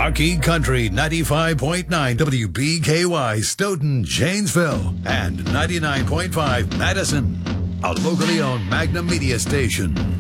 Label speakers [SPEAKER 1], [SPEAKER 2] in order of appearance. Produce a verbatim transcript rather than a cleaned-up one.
[SPEAKER 1] Marquee Country ninety-five point nine W B K Y Stoughton, Janesville, and ninety-nine point five Madison. A locally owned Magnum media station.